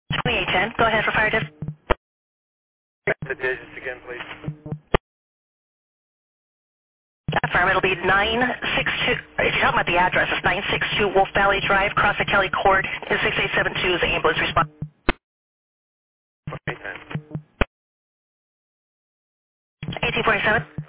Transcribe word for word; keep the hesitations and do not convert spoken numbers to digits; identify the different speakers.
Speaker 1: twenty-eight ten. Go ahead for fire diff.
Speaker 2: The digits again, please.
Speaker 1: Affirm. It'll be nine six two. If you're talking about the address, it's nine six two Wolf Valley Drive, Crossett Kelly Court. Is six eight seven two is the ambulance response.
Speaker 2: twenty-eight ten.
Speaker 1: eighteen forty-seven.